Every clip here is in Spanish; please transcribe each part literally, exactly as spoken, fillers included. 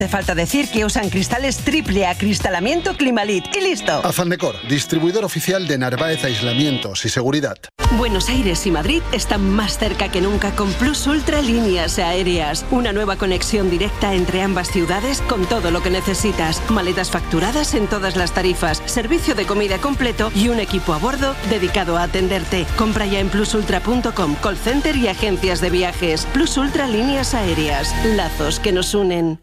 Hace falta decir que usan cristales triple acristalamiento Climalit y listo. Afandecor, distribuidor oficial de Narváez Aislamientos y Seguridad. Buenos Aires y Madrid están más cerca que nunca con Plus Ultra Líneas Aéreas. Una nueva conexión directa entre ambas ciudades con todo lo que necesitas. Maletas facturadas en todas las tarifas, servicio de comida completo y un equipo a bordo dedicado a atenderte. Compra ya en plus ultra punto com, call center y agencias de viajes. Plus Ultra Líneas Aéreas. Lazos que nos unen.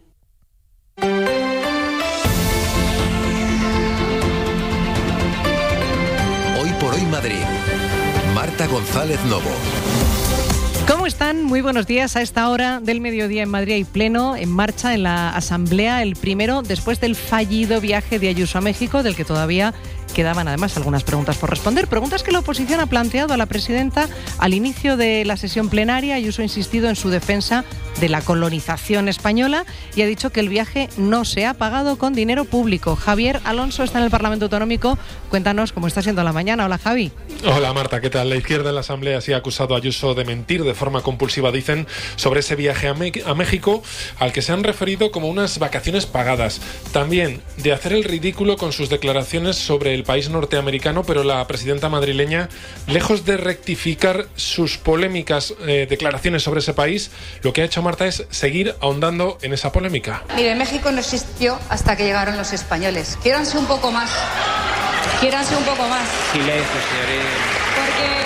Hoy por hoy Madrid. Marta González Novo. ¿Cómo están? Muy buenos días. A esta hora del mediodía en Madrid hay pleno en marcha en la Asamblea, el primero después del fallido viaje de Ayuso a México, del que todavía quedaban además algunas preguntas por responder. Preguntas que la oposición ha planteado a la presidenta al inicio de la sesión plenaria. Ayuso ha insistido en su defensa de la colonización española y ha dicho que el viaje no se ha pagado con dinero público. Javier Alonso está en el Parlamento Autonómico. Cuéntanos cómo está siendo la mañana. Hola, Javi. Hola, Marta, ¿qué tal? La izquierda en la Asamblea sí ha acusado a Ayuso de mentir de forma compulsiva, dicen, sobre ese viaje a, Me- a México, al que se han referido como unas vacaciones pagadas. También de hacer el ridículo con sus declaraciones sobre el país norteamericano, pero la presidenta madrileña, lejos de rectificar sus polémicas eh, declaraciones sobre ese país, lo que ha hecho Marta es seguir ahondando en esa polémica. Mire, México no existió hasta que llegaron los españoles. Quiéranse un poco más. Quiéranse un poco más. Silencio, señores. Porque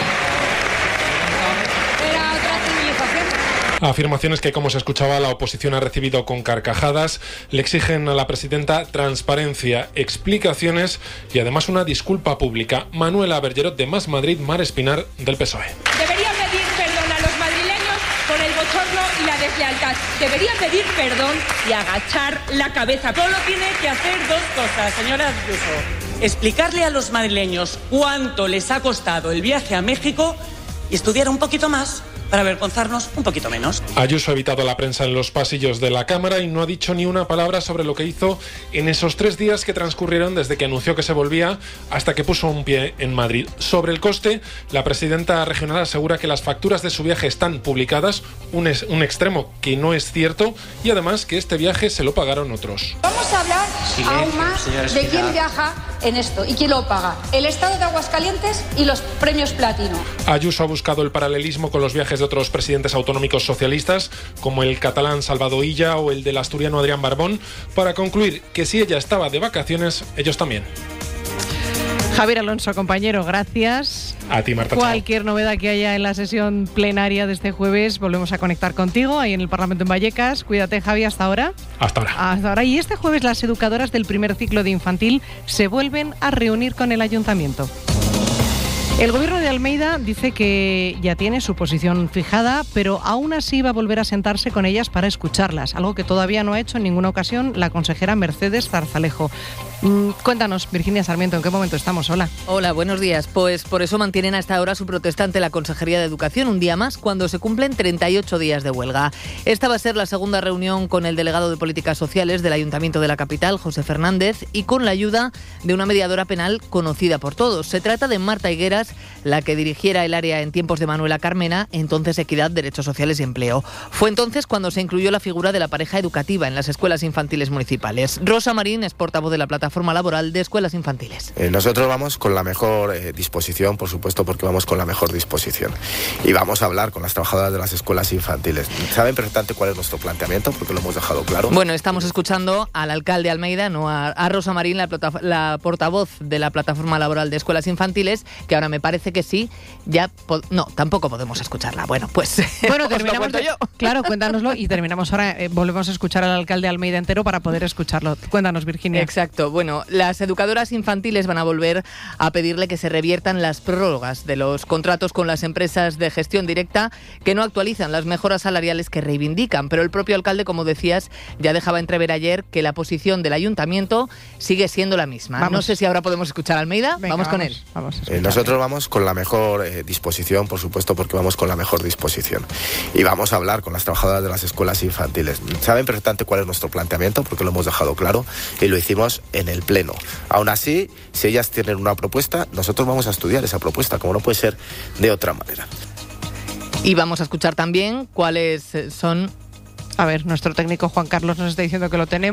era otra civilización. Afirmaciones que, como se escuchaba, la oposición ha recibido con carcajadas. Le exigen a la presidenta transparencia, explicaciones y además una disculpa pública. Manuela Bergerot de Más Madrid, Mar Espinar del P S O E. Deberían pedir perdón a los madrileños por el bochorno y la deslealtad. Deberían pedir perdón y agachar la cabeza. Solo tiene que hacer dos cosas, señora Ayuso. Explicarle a los madrileños cuánto les ha costado el viaje a México y estudiar un poquito más para avergonzarnos un poquito menos. Ayuso ha evitado a la prensa en los pasillos de la Cámara y no ha dicho ni una palabra sobre lo que hizo en esos tres días que transcurrieron desde que anunció que se volvía hasta que puso un pie en Madrid. Sobre el coste, la presidenta regional asegura que las facturas de su viaje están publicadas, un, es, un extremo que no es cierto, y además que este viaje se lo pagaron otros. Vamos a hablar Silencio, aún más señora de quién Espinar. viaja en esto y quién lo paga. El Estado de Aguascalientes y los premios Platino. Ayuso ha buscado el paralelismo con los viajes de otros presidentes autonómicos socialistas, como el catalán Salvador Illa o el del asturiano Adrián Barbón, para concluir que si ella estaba de vacaciones, ellos también. Javier Alonso, compañero, gracias. A ti, Marta. Cualquier novedad que haya en la sesión plenaria de este jueves, volvemos a conectar contigo ahí en el Parlamento en Vallecas. Cuídate, Javi, hasta ahora. Hasta ahora. Hasta ahora. Y este jueves las educadoras del primer ciclo de infantil se vuelven a reunir con el ayuntamiento. El gobierno de Almeida dice que ya tiene su posición fijada, pero aún así va a volver a sentarse con ellas para escucharlas, algo que todavía no ha hecho en ninguna ocasión la consejera Mercedes Zarzalejo. Mm, cuéntanos, Virginia Sarmiento, ¿en qué momento estamos? Hola. Hola, buenos días. Pues por eso mantienen hasta ahora su protesta ante la Consejería de Educación un día más, cuando se cumplen treinta y ocho días de huelga. Esta va a ser la segunda reunión con el delegado de Políticas Sociales del Ayuntamiento de la capital, José Fernández, y con la ayuda de una mediadora penal conocida por todos. Se trata de Marta Higueras, la que dirigiera el área en tiempos de Manuela Carmena, entonces Equidad, Derechos Sociales y Empleo. Fue entonces cuando se incluyó la figura de la pareja educativa en las escuelas infantiles municipales. Rosa Marín es portavoz de la Plataforma Laboral de Escuelas Infantiles. Eh, nosotros vamos con la mejor eh, disposición, por supuesto, porque vamos con la mejor disposición. Y vamos a hablar con las trabajadoras de las escuelas infantiles. ¿Saben perfectamente cuál es nuestro planteamiento? Porque lo hemos dejado claro. Bueno, estamos escuchando al alcalde Almeida, no a, a Rosa Marín, la, plata, la portavoz de la Plataforma Laboral de Escuelas Infantiles, que ahora me parece que sí, ya... Po- no, tampoco podemos escucharla. Bueno, pues... Bueno, terminamos... De, yo. Claro, cuéntanoslo y terminamos ahora, eh, volvemos a escuchar al alcalde Almeida entero para poder escucharlo. Cuéntanos, Virginia. Exacto. Bueno, las educadoras infantiles van a volver a pedirle que se reviertan las prórrogas de los contratos con las empresas de gestión directa que no actualizan las mejoras salariales que reivindican. Pero el propio alcalde, como decías, ya dejaba entrever ayer que la posición del ayuntamiento sigue siendo la misma. Vamos. No sé si ahora podemos escuchar a Almeida. Venga, vamos, vamos con él. Vamos eh, nosotros vamos con la mejor eh, disposición, por supuesto, porque vamos con la mejor disposición. Y vamos a hablar con las trabajadoras de las escuelas infantiles. Saben perfectamente cuál es nuestro planteamiento, porque lo hemos dejado claro y lo hicimos en el Pleno. Aún así, si ellas tienen una propuesta, nosotros vamos a estudiar esa propuesta, como no puede ser de otra manera. Y vamos a escuchar también cuáles son A ver, nuestro técnico Juan Carlos nos está diciendo que lo tenemos.